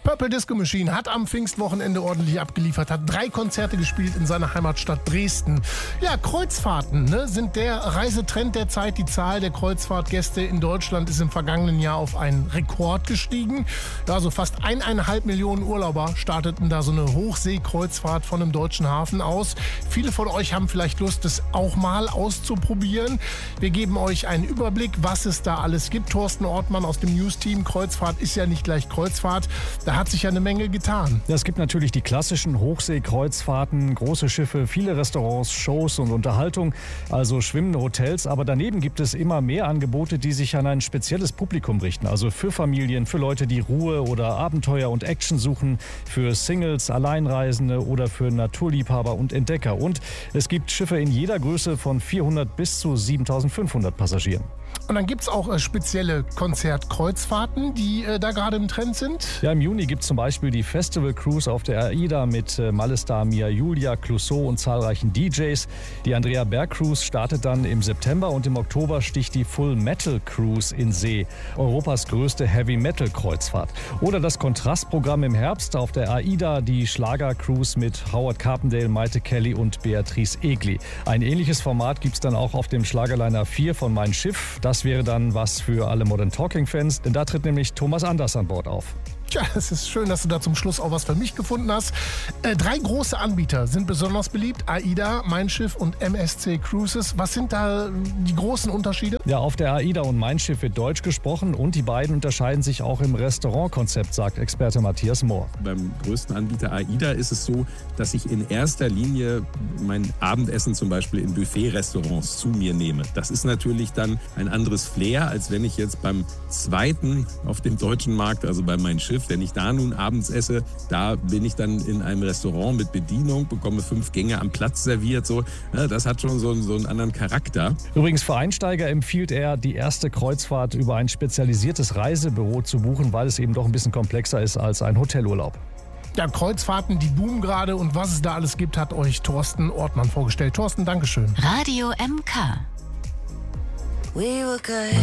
Purple Disco Machine hat am Pfingstwochenende ordentlich abgeliefert, hat 3 Konzerte gespielt in seiner Heimatstadt Dresden. Ja, Kreuzfahrten sind der Reisetrend der Zeit. Die Zahl der Kreuzfahrtgäste in Deutschland ist im vergangenen Jahr auf einen Rekord gestiegen. Ja, so fast 1,5 Millionen Urlauber starteten da so eine Hochseekreuzfahrt von einem deutschen Hafen aus. Viele von euch haben vielleicht Lust, das auch mal auszuprobieren. Wir geben euch einen Überblick, was es da alles gibt. Thorsten Ortmann aus dem News-Team. Kreuzfahrt ist ja nicht gleich Kreuzfahrt. Da hat sich ja eine Menge getan. Ja, es gibt natürlich die klassischen Hochseekreuzfahrten, große Schiffe, viele Restaurants, Shows und Unterhaltung, also schwimmende Hotels. Aber daneben gibt es immer mehr Angebote, die sich an ein spezielles Publikum richten. Also für Familien, für Leute, die Ruhe oder Abenteuer und Action suchen, für Singles, Alleinreisende oder für Naturliebhaber und Entdecker. Und es gibt Schiffe in jeder Größe von 400 bis zu 7.500 Passagieren. Und dann gibt es auch spezielle Konzertkreuzfahrten, die da gerade im Trend sind. Ja, im Juni gibt es zum Beispiel die Festival Cruise auf der AIDA mit Malestar, Mia Julia, Clouseau und zahlreichen DJs. Die Andrea Berg Cruise startet dann im September und im Oktober sticht die Full Metal Cruise in See, Europas größte Heavy Metal Kreuzfahrt. Oder das Kontrastprogramm im Herbst auf der AIDA, die Schlager Cruise mit Howard Carpendale, Maite Kelly und Beatrice Egli. Ein ähnliches Format gibt es dann auch auf dem Schlagerliner 4 von Mein Schiff. Das wäre dann was für alle Modern Talking-Fans, denn da tritt nämlich Thomas Anders an Bord auf. Tja, es ist schön, dass du da zum Schluss auch was für mich gefunden hast. 3 große Anbieter sind besonders beliebt. AIDA, Mein Schiff und MSC Cruises. Was sind da die großen Unterschiede? Ja, auf der AIDA und Mein Schiff wird Deutsch gesprochen und die beiden unterscheiden sich auch im Restaurantkonzept, sagt Experte Matthias Mohr. Beim größten Anbieter AIDA ist es so, dass ich in erster Linie mein Abendessen zum Beispiel in Buffet-Restaurants zu mir nehme. Das ist natürlich dann ein anderes Flair, als wenn ich jetzt beim zweiten auf dem deutschen Markt, also bei Mein Schiff, wenn ich da nun abends esse, da bin ich dann in einem Restaurant mit Bedienung, bekomme 5 Gänge am Platz serviert. So, ja, das hat schon so einen anderen Charakter. Übrigens für Einsteiger empfiehlt er, die erste Kreuzfahrt über ein spezialisiertes Reisebüro zu buchen, weil es eben doch ein bisschen komplexer ist als ein Hotelurlaub. Ja, Kreuzfahrten, die boomen gerade und was es da alles gibt, hat euch Thorsten Ortmann vorgestellt. Thorsten, Dankeschön. Radio MK. We were good.